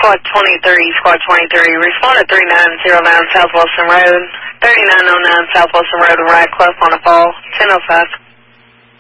Squad 23, Squad 23, respond to 3909 South Wilson Road, 3909 South Wilson Road in Radcliffe on a fall, 1005.